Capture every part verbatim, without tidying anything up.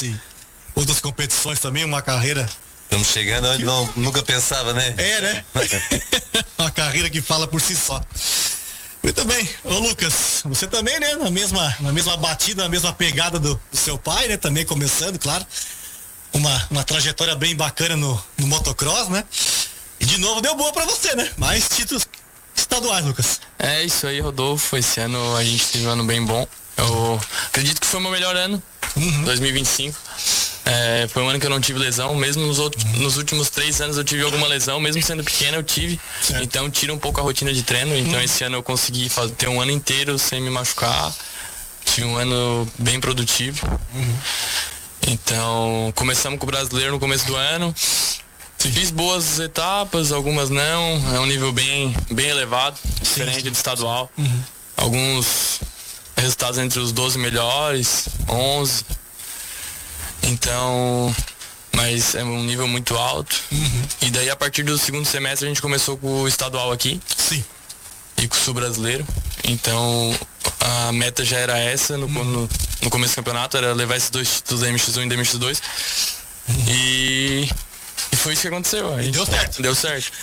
em outras competições também, uma carreira... Estamos chegando onde não, nunca pensava, né? É, né? Uma carreira que fala por si só. Muito bem, ô Lucas, você também, né? Na mesma, na mesma batida, na mesma pegada do, do seu pai, né? Também começando, claro. Uma, uma trajetória bem bacana no, no motocross, né? E de novo deu boa pra você, né? Mais títulos estaduais, Lucas. É isso aí, Rodolfo. Esse ano a gente teve um ano bem bom. Eu acredito que foi o meu melhor ano, uhum. dois mil e vinte e cinco. É, foi um ano que eu não tive lesão, mesmo nos, outros, nos últimos três anos eu tive alguma lesão, mesmo sendo pequeno eu tive, certo. Então tira um pouco a rotina de treino, então uhum. esse ano eu consegui fazer, ter um ano inteiro sem me machucar, tive um ano bem produtivo, uhum. Então começamos com o brasileiro no começo do ano, sim. Fiz boas etapas, algumas não, é um nível bem, bem elevado, diferente sim, sim. do estadual, uhum. Alguns resultados entre os doze melhores, onze. Então, mas é um nível muito alto. Uhum. E daí a partir do segundo semestre a gente começou com o estadual aqui. Sim. E com o sul brasileiro. Então a meta já era essa no, uhum. no, no começo do campeonato, era levar esses dois títulos da M X um e da M X dois. Uhum. E, e foi isso que aconteceu. A gente, deu certo. Deu certo.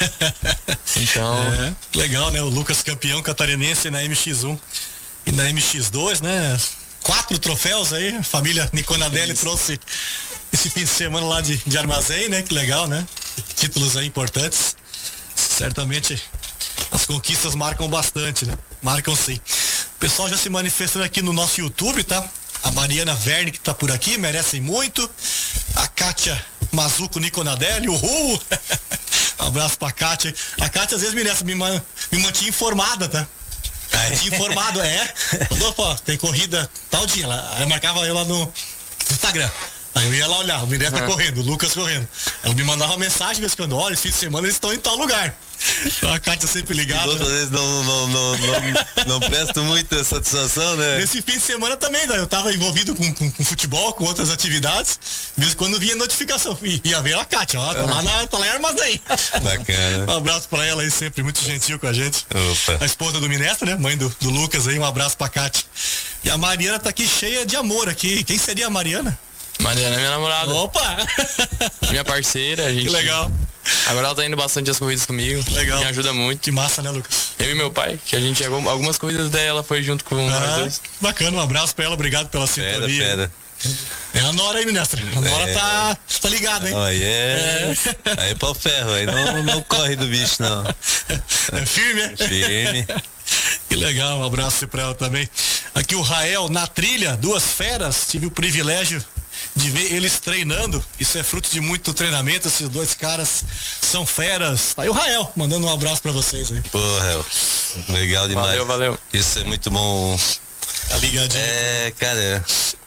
Então. É, legal, né? O Lucas campeão catarinense na M X um e na M X dois, né? Quatro troféus aí, a família Niconadelli trouxe esse fim de semana lá de, de Armazém, né? Que legal, né? Títulos aí importantes. Certamente as conquistas marcam bastante, né? Marcam sim. O pessoal já se manifestando aqui no nosso YouTube, tá? A Mariana Verne que tá por aqui, merecem muito. A Kátia Mazuco Niconadelli, uhul! Um abraço pra Kátia. A Kátia às vezes me, me, me mantinha informada, tá? É. Tinha informado, é. Opa, tem corrida tal dia. Ela, ela marcava eu lá no Instagram. Aí eu ia lá olhar, o Mineiro tá correndo, o Lucas correndo. Ela me mandava uma mensagem, me escondendo, olha, esse fim de semana eles estão em tal lugar. Então a Kátia sempre ligada. Outras vezes não, não, não, não, não presto muita satisfação, né? Nesse fim de semana também, né? Eu tava envolvido com, com, com futebol, com outras atividades. Mesmo quando vinha notificação, ia ver a Kátia, ó, tá lá, na, tá lá em Armazém. Bacana. Um abraço pra ela aí, sempre muito gentil com a gente. Opa. A esposa do Minestra, né? Mãe do, do Lucas aí, um abraço pra Kátia. E a Mariana tá aqui cheia de amor aqui. Quem seria a Mariana? Mariana é minha namorada. Opa! Minha parceira, a gente... Que legal. Agora ela tá indo bastante as corridas comigo. Legal. Me ajuda muito. Que massa, né, Lucas? Eu e meu pai, que a gente... Algumas corridas daí ela foi junto com ah, nós dois. Bacana, um abraço pra ela, obrigado pela sintonia. Pera, pera. É a Nora aí, Minestra. A Nora é. tá, tá ligada, hein? Aí é... é. Aí é pau ferro, aí não, não corre do bicho, não. É firme, é? Firme. Que legal, um abraço pra ela também. Aqui o Rael, na trilha, duas feras, tive o privilégio de ver eles treinando. Isso é fruto de muito treinamento, esses dois caras são feras. Aí o Rael, mandando um abraço pra vocês aí. Pô, Rael, legal demais. Valeu, valeu. Isso é muito bom. Tá ligadinho. É, cara,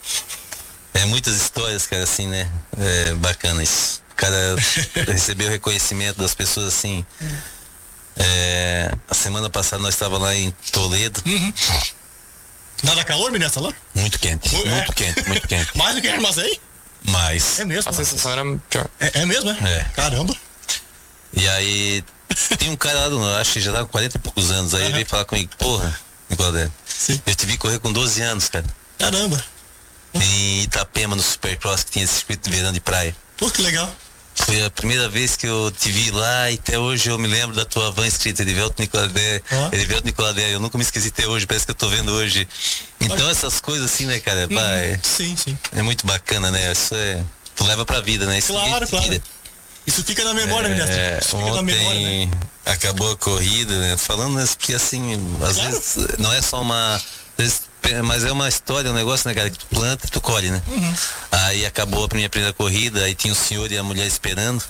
é muitas histórias, cara, assim, né? É bacana isso. O cara recebeu o reconhecimento das pessoas, assim. É, a semana passada nós estávamos lá em Toledo. Uhum. Nada calor, Minestra, lá? Muito quente, é. muito quente, muito quente. Mais do que Armazém? Mais. É mesmo? A sensação era pior. É, é mesmo, né? É. Caramba. E aí, tem um cara lá, do, acho que já tá com quarenta e poucos anos, aí uhum. ele veio falar comigo, porra, Nicolau, eu te vi correr com doze anos, cara. Caramba. Em Itapema, no Supercross, que tinha esse circuito de verão de praia. Pô, que legal. Foi a primeira vez que eu te vi lá e até hoje eu me lembro da tua van escrita Edivelto Nicoladé, oh. Edivelto Nicoladé, eu nunca me esqueci até hoje, parece que eu tô vendo hoje. Então essas coisas assim, né, cara, hum, é, sim, sim. É muito bacana, né, isso é, tu leva pra vida, né. Isso claro, claro. Tira. Isso fica na memória, é, né? Isso fica ontem na memória, né? Acabou a corrida, né, falando né, porque assim, às claro. vezes não é só uma... Mas é uma história, um negócio, né, cara, que tu planta e tu colhe, né? Uhum. Aí acabou a minha primeira corrida, aí tinha o senhor e a mulher esperando.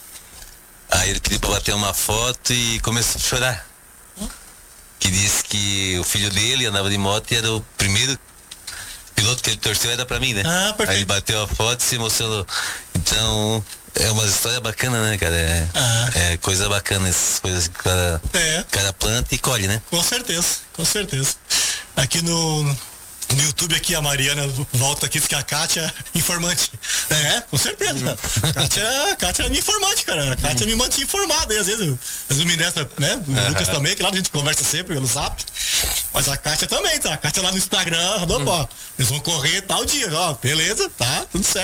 Aí ele pediu pra bater uma foto e começou a chorar. Uhum. Que disse que o filho dele andava de moto e era o primeiro piloto que ele torceu, era pra mim, né? Ah, perfeito. Aí ele bateu a foto e se emocionou. Então, é uma história bacana, né, cara? É, ah. é coisa bacana, essas coisas que o cara, é. cara planta e colhe, né? Com certeza, com certeza. Aqui no, no YouTube aqui a Mariana volta aqui, diz que a Kátia é informante. É, com certeza. A Kátia, a Kátia é minha informante, cara. A Kátia me mantinha informada. E às vezes, às vezes o Minestra, né? O uhum. Lucas também, que lá a gente conversa sempre pelo Zap. Mas a Kátia também, tá? A Kátia lá no Instagram, uhum. ó, eles vão correr tal dia, ó, beleza, tá, tudo certo.